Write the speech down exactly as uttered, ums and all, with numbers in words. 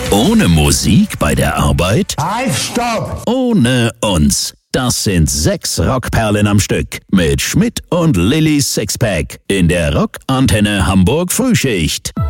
Ohne Musik bei der Arbeit? Halt, stopp! Ohne uns. Das sind sechs Rockperlen am Stück mit Schmidt und Lillys Sixpack in der Rockantenne Hamburg Frühschicht.